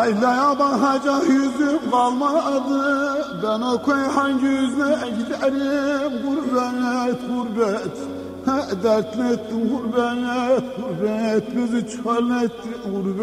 Yaylaya bakacak yüzüm kalmadı. Ben o köy hangi yüzle giderim? Gurbet, gurbet. Dertli ettim gurbet, gurbet. Gözü çöl etti gurbet.